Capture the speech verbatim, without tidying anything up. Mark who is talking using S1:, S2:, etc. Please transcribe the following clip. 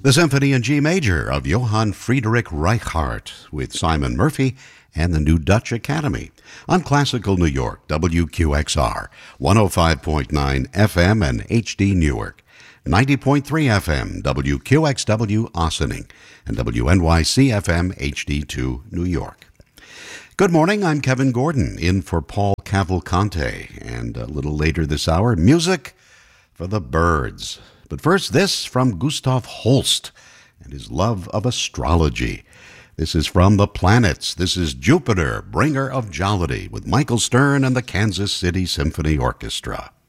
S1: The Symphony in G Major of Johann Friedrich Reichardt with Simon Murphy and the New Dutch Academy on Classical New York, W Q X R, one oh five point nine F M and H D Newark, ninety point three F M, W Q X W Ossining, and W N Y C F M H D two New York. Good morning, I'm Kevin Gordon, in for Paul Cavalcante, and a little later this hour, music for the birds. But first, this from Gustav Holst and his love of astrology. This is from the planets. This is Jupiter, bringer of jollity, with Michael Stern and the Kansas City Symphony Orchestra.